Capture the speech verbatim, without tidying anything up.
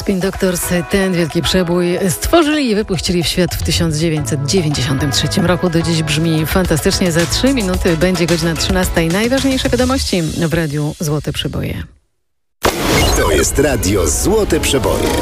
Spin Doctors ten wielki przebój stworzyli i wypuścili w świat w tysiąc dziewięćset dziewięćdziesiątym trzecim roku. Do dziś brzmi fantastycznie. Za trzy minuty będzie godzina trzynasta i najważniejsze wiadomości w radiu Złote Przeboje. To jest radio Złote Przeboje.